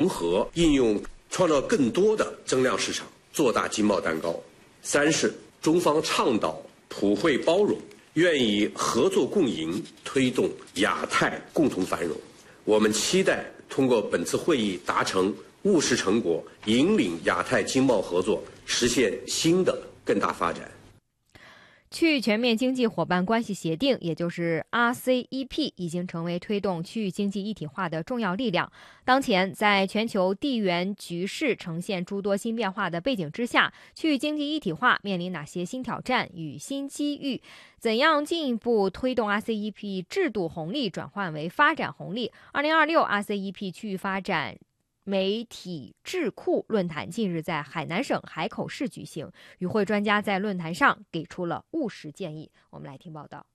合应用，创造更多的增量市场，做大经贸蛋糕。3是中方倡导普惠包容，愿以合作共赢推动亚太共同繁荣。我们期待通过本次会议达成务实成果，引领亚太经贸合作实现新的更大发展。 区域全面经济伙伴关系协定，也就是 RCEP， 已经成为推动区域经济一体化的重要力量。当前，在全球地缘局势呈现诸多新变化的背景之下，区域经济一体化面临哪些新挑战与新机遇？怎样进一步推动 RCEP 制度红利转换为发展红利？2026 RCEP 区域发展媒体智库论坛近日在海南省海口市举行，与会专家在论坛上给出了务实建议。我们来听报道。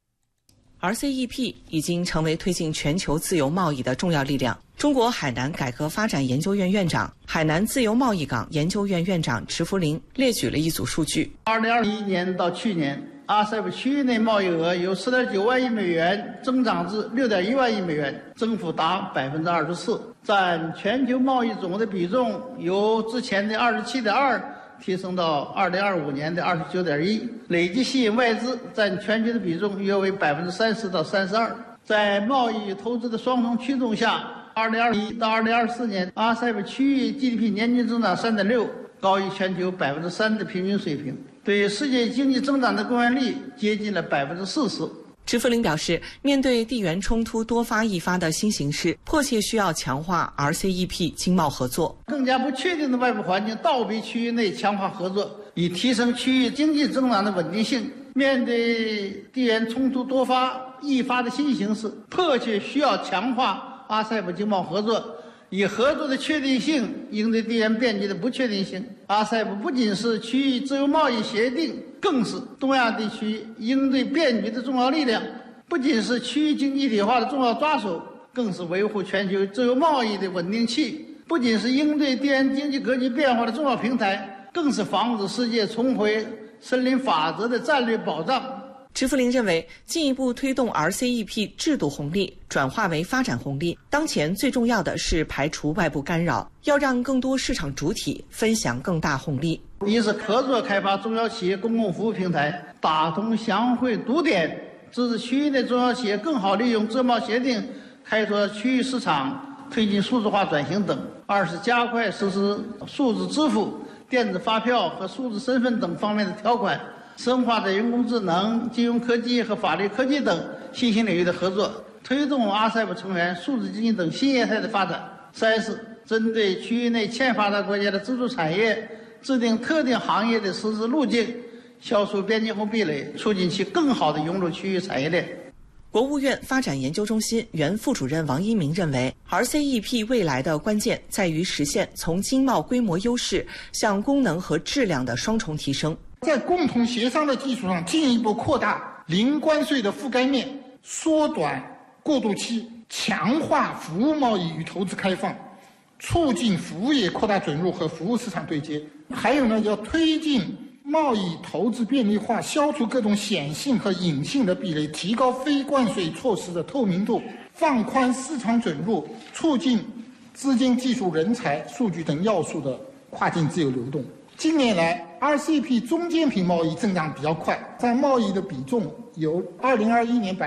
RCEP 已经成为推进全球自由贸易的重要力量。中国海南改革发展研究院院长、海南自由贸易港研究院院长池福林列举了一组数据。 2021年到去年，RCEP 区域内贸易额由10.9万亿美元增长至6.1万亿美元，增幅达24%，占全球贸易总的比重由之前的27.2%提升到2025年的29.1%，累计吸引外资占全球的比重约为30%到32%。在贸易与投资的双重驱动下，2021到2024年 RCEP 区域 GDP 年均增长3.6%，高于全球3%的平均水平，对世界经济增长的贡献力接近了40%。 池福林表示，面对地缘冲突多发易发的新形势，迫切需要强化 RCEP 经贸合作。 更加不确定的外部环境倒逼区域内强化合作，以提升区域经济增长的稳定性。面对地缘冲突多发易发的新形势，迫切需要强化 RCEP 经贸合作，以合作的确定性应对地缘变局的不确定性。RCEP 不仅是区域自由贸易协定，更是东亚地区应对变局的重要力量；不仅是区域经济一体化的重要抓手，更是维护全球自由贸易的稳定器；不仅是应对地缘经济格局变化的重要平台，更是防止世界重回森林法则的战略保障。 池福林认为，进一步推动 RCEP 制度红利转化为发展红利，当前最重要的是排除外部干扰，要让更多市场主体分享更大红利。 一是合作开发中小企业公共服务平台，打通祥汇堵点，支持区域内中小企业更好利用自贸协定开拓区域市场，推进数字化转型等。二是加快实施数字支付、电子发票和数字身份等方面的条款，深化在人工智能、金融科技和法律科技等新兴领域的合作，推动 RCEP 成员数字经济等新业态的发展。三是针对区域内欠发达国家的支柱产业，制定特定行业的实施路径，消除边界后壁垒，促进其更好地融入区域产业链。 国务院发展研究中心原副主任王一鸣认为， RCEP 未来的关键在于实现从经贸规模优势向功能和质量的双重提升， 在共同协商的基础上进一步扩大零关税的覆盖面，缩短过渡期，强化服务贸易与投资开放，促进服务业扩大准入和服务市场对接。还有呢，要推进贸易投资便利化，消除各种显性和隐性的壁垒，提高非关税措施的透明度，放宽市场准入，促进资金、技术、人才、数据等要素的跨境自由流动。近年来 RCEP 中间品贸易增长比较快，占贸易的比重由2021年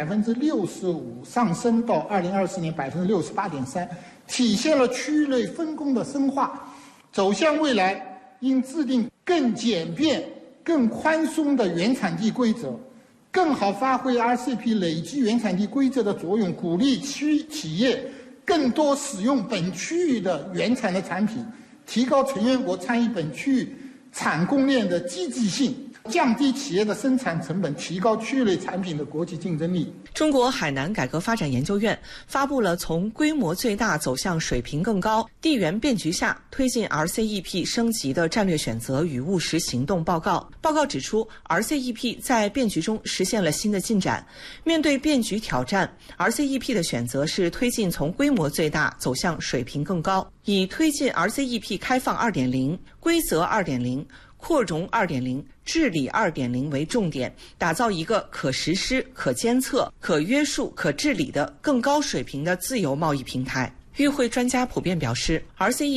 65%上升到2024年68.3%，体现了区域内分工的深化。走向未来，应制定更简便、更宽松的原产地规则，更好发挥 RCEP 累积原产地规则的作用，鼓励企业更多使用本区域的原产的产品，提高成员国参与本区域产供链的积极性，降低企业的生产成本，提高区域内产品的国际竞争力。 中国海南改革发展研究院发布了从规模最大走向水平更高、地缘变局下推进 RCEP 升级的战略选择与务实行动报告。报告指出， RCEP 在变局中实现了新的进展。面对变局挑战， RCEP 的选择是推进从规模最大走向水平更高，以推进 RCEP 开放 2.0、规则 2.0、扩容 2.0、治理 2.0 为重点，打造一个可实施、可监测、可约束、可治理的更高水平的自由贸易平台。与会专家普遍表示， RCEP